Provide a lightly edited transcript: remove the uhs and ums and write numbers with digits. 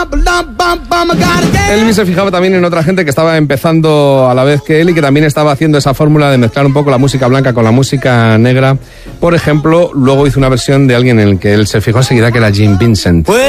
Elvis se fijaba también en otra gente que estaba empezando a la vez que él y que también estaba haciendo esa fórmula de mezclar un poco la música blanca con la música negra. Por ejemplo, luego hizo una versión de alguien en el que él se fijó enseguida, que era Jim Vincent.